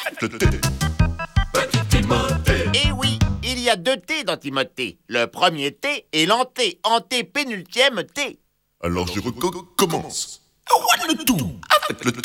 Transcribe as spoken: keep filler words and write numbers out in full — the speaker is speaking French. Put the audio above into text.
Faites le T. Petit Timothée. Eh oui, il y a deux T dans Timothée. Le premier T est l'anté, anté pénultième T. Alors je recommence. Ah ouais, le tout. Ah, faites le T.